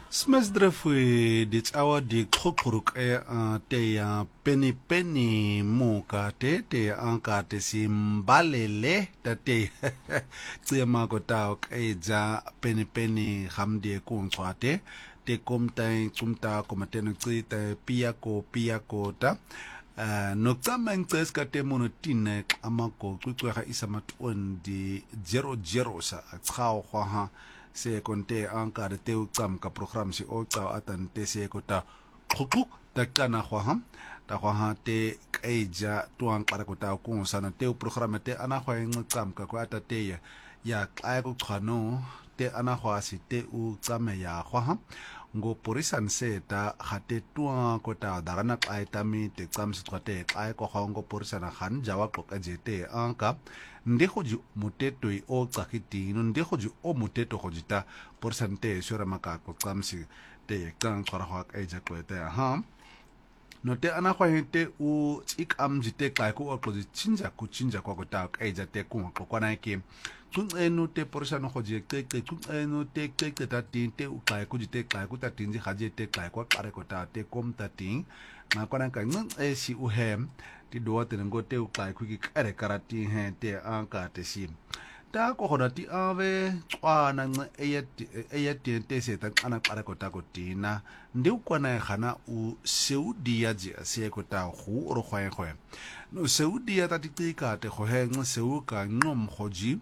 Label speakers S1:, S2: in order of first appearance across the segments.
S1: Smesdrefwe dit awa di krokruk te ya penny muka te anka te simbalele te tsema ko ta ke ja penny hamdi kuntswate te komtai tsumta komateno tsita pia ko ta noktama ngces ka te monotine amako tsutswa isa matun di 00 sa tsao ha se konte anka de teu tsam ka program si o tsa atan te se kota khukuk ta kana khwaham ta khwaha te kaija tuang para kota ku sana teu program te ana khwa ng tsam ka kwa ta te ya kaya ku khano te ana khwa si te u tsame ya khwaham ngo porisan se ta khate tuang kota dagana kai tami te tsam si twate kai ko khongo porisana khan jawa ko ka jete anka nde khoji muteto o tsakiti no nde khoji o muteto khojita porcente sura maka ko tsamsi te kan khara khwa ka ja ko te ha no te ana khwa hente u tsikam jite kai ko ko chinja ko ta ka ja te ko kwana ke tsunenu te porcano khoji te tsunenu te ta tin te u kai ko jite kai ko ta tin ji khaje te kai ko kare ko ta te kom ta tin na kwana ka si u hem ti doa te ngo te u kai ku ki kare karati he te anka te si ta ko hona ti ave tswana eyet te se ta ana kare ko ta ko tina ndi u kwana khana u Saudia je se ko ta hu ro khwe no Saudia ta ti ka te kho he ngo seu ka ngom khoji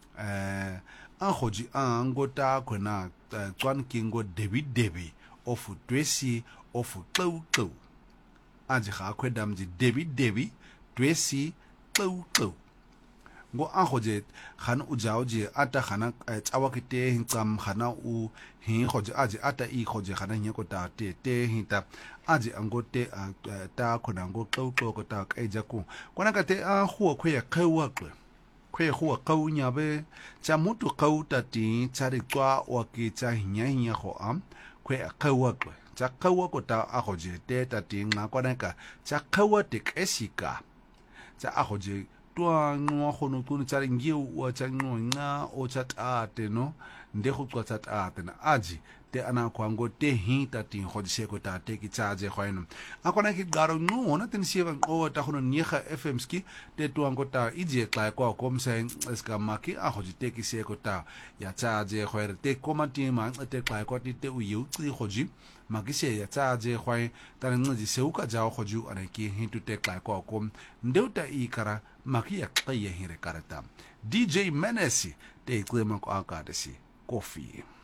S1: a khoji ango ta khona tswan kingo debi of twesi of qou aji ga kwedam ji debi twesi qou ngo a khoje khan u jaoje ata khana tsawa kite hinsam khana u hi khoje aji ata i khoje khana nyeko ta te hinta aji angote ta khona ngo qou ko ta kaija ku kona ka te a khuwa khwe khawa kwe khuwa qou nya be cha mutu qou ta ti chari kwa wa ki cha hinya ho am kwe khawa cha khawa ko ta a khoje te ta ti nga kona ka cha khawa te kesika cha a khoje twa ngwa khono tunu chari ngiu wa cha nga o cha ta te no nde khu kwa cha ta te na aji te ana kwango te hinta ti khoje se ko ta te ki chaje khoino akona ki garo no na tin siwa o ta khono niha fm ski te tuango ta ije kla ko komse ska maki a khoje te ki se ko ta ya chaje khoer te komati ma te kla ko ti te u yu ti khoji maki se ya chaje khoi ta ngi se u ka jaw khoju ana ki hintu te kla ko kom ndeuta I kara maki ya kya hire karata DJ Menesi te klema ko aka de si coffee